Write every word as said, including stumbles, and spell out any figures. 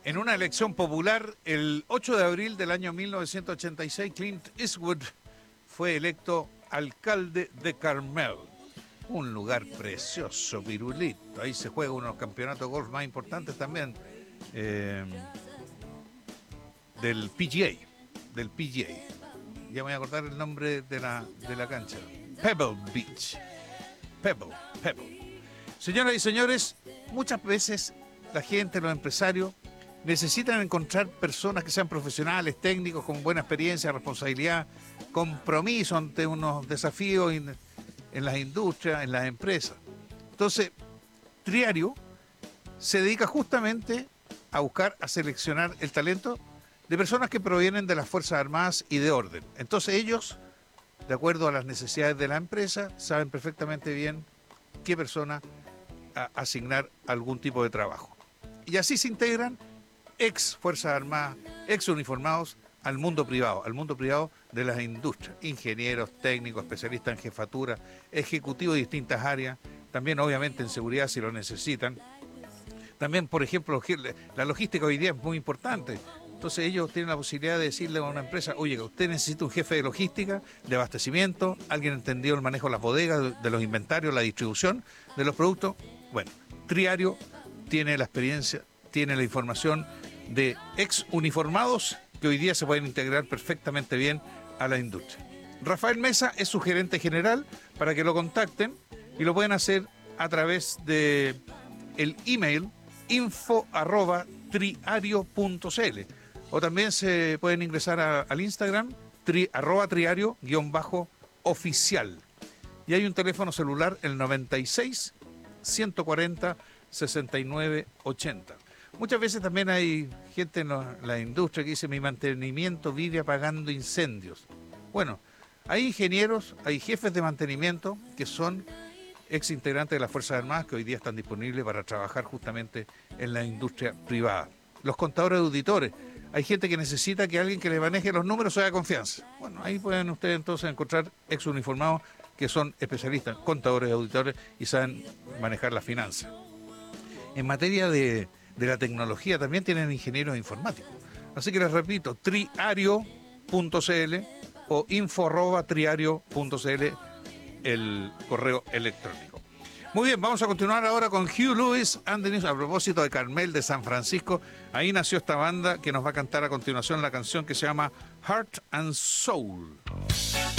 En una elección popular, el ocho de abril del año mil novecientos ochenta y seis, Clint Eastwood fue electo alcalde de Carmel. Un lugar precioso, pirulito. Ahí se juega uno de los campeonatos de golf más importantes también eh, del P G A. Del P G A. Ya me voy a acordar el nombre de la, de la cancha. Pebble Beach. Pebble, Pebble. Señoras y señores, muchas veces la gente, los empresarios, necesitan encontrar personas que sean profesionales, técnicos, con buena experiencia, responsabilidad, compromiso ante unos desafíos en, en las industrias, en las empresas. Entonces, Triario se dedica justamente a buscar, a seleccionar el talento de personas que provienen de las Fuerzas Armadas y de orden. Entonces ellos, de acuerdo a las necesidades de la empresa, saben perfectamente bien qué persona a asignar algún tipo de trabajo. Y así se integran ex Fuerzas Armadas, ex uniformados al mundo privado, al mundo privado de las industrias, ingenieros, técnicos, especialistas en jefatura, ejecutivos de distintas áreas, también obviamente en seguridad si lo necesitan. También, por ejemplo, la logística hoy día es muy importante. Entonces ellos tienen la posibilidad de decirle a una empresa, oye, usted necesita un jefe de logística, de abastecimiento, alguien entendido el manejo de las bodegas, de los inventarios, la distribución de los productos. Bueno, Triario tiene la experiencia, tiene la información de ex uniformados que hoy día se pueden integrar perfectamente bien a la industria. Rafael Mesa es su gerente general para que lo contacten y lo pueden hacer a través de el email info arroba triario punto cl o también se pueden ingresar a, al Instagram tri, arroba triario guión bajo oficial y hay un teléfono celular el noventa y seis, ciento cuarenta, sesenta y nueve, ochenta. Muchas veces también hay gente en la, la industria que dice mi mantenimiento vive apagando incendios. Bueno, hay ingenieros, hay jefes de mantenimiento que son ex integrantes de las Fuerzas Armadas que hoy día están disponibles para trabajar justamente en la industria privada. Los contadores auditores, hay gente que necesita que alguien que le maneje los números sea de confianza. Bueno, ahí pueden ustedes entonces encontrar ex uniformados que son especialistas, contadores auditores y saben manejar las finanzas. En materia de, de la tecnología también tienen ingenieros informáticos. Así que les repito, triario punto cl o info arroba triario punto cl el correo electrónico. Muy bien, vamos a continuar ahora con Hugh Lewis and the News. A propósito de Carmel, de San Francisco, ahí nació esta banda que nos va a cantar a continuación la canción que se llama Heart and Soul.